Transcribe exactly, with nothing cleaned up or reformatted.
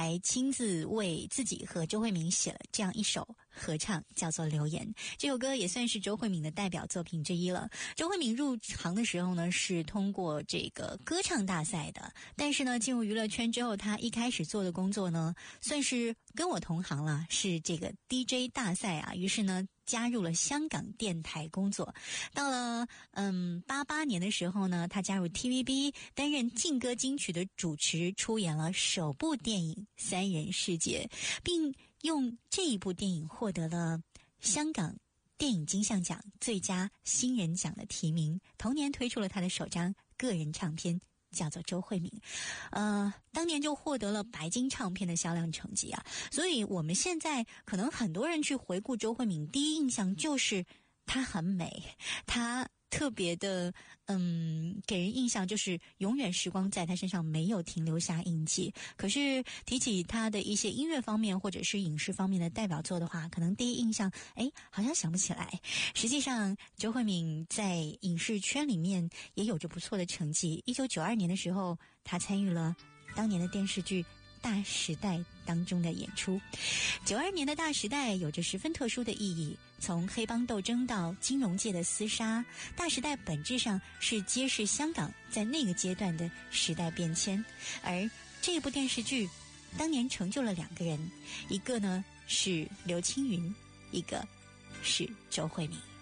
还亲自为自己和周慧敏写了这样一首合唱，叫做《留言》。这首歌也算是周慧敏的代表作品之一了。周慧敏入行的时候呢，是通过这个歌唱大赛的，但是呢，进入娱乐圈之后，她一开始做的工作呢，算是跟我同行了，是这个 D J 大赛啊。于是呢，加入了香港电台工作。到了嗯八八年的时候呢，他加入 T V B 担任劲歌金曲的主持，出演了首部电影《三人世界》，并用这一部电影获得了香港电影金像奖最佳新人奖的提名。同年推出了他的首张个人唱片，叫做周慧敏，呃，当年就获得了白金唱片的销量成绩啊。所以我们现在可能很多人去回顾周慧敏，第一印象就是她很美，她特别的嗯，给人印象就是永远时光在她身上没有停留下印记。可是提起她的一些音乐方面或者是影视方面的代表作的话，可能第一印象诶好像想不起来。实际上周慧敏在影视圈里面也有着不错的成绩。一九九二年的时候，她参与了当年的电视剧《大时代》当中的演出。九二年的大时代有着十分特殊的意义，从黑帮斗争到金融界的厮杀，大时代本质上是揭示香港在那个阶段的时代变迁。而这部电视剧当年成就了两个人，一个呢是刘青云，一个是周慧敏。